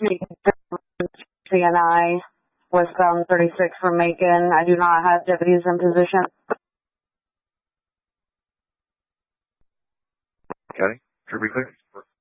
CNI, westbound 36 from Macon. I do not have deputies in position. County, should we clear?